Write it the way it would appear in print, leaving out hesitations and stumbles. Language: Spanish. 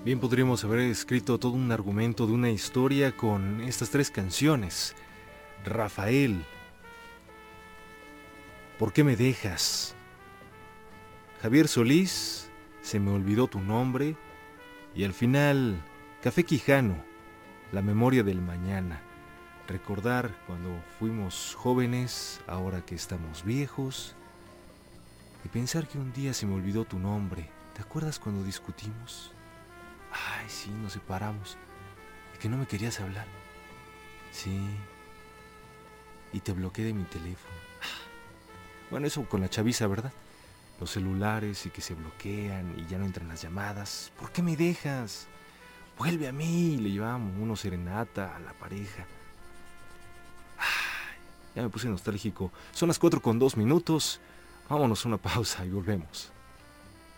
Bien podríamos haber escrito todo un argumento de una historia con estas tres canciones. Rafael, ¿por qué me dejas? Javier Solís, Se me olvidó tu nombre. Y al final, Café Quijano, La memoria del mañana. Recordar cuando fuimos jóvenes, ahora que estamos viejos. Y pensar que un día se me olvidó tu nombre. ¿Te acuerdas cuando discutimos? Ay, sí, nos separamos. Y que no me querías hablar. Sí. Y te bloqueé de mi teléfono. Bueno, eso con la chaviza, ¿verdad? Los celulares y que se bloquean y ya no entran las llamadas. ¿Por qué me dejas? Vuelve a mí. Le llevamos una serenata a la pareja. Ay, ya me puse nostálgico. Son las 4:02. Vámonos a una pausa y volvemos.